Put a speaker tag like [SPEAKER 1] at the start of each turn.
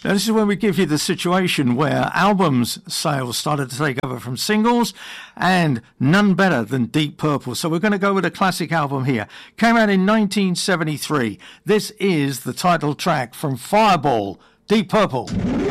[SPEAKER 1] Now, this is when we give you the situation where albums sales started to take over from singles, and none better than Deep Purple. So we're going to go with a classic album here. Came out in 1973. This is the title track from Fireball, Deep Purple.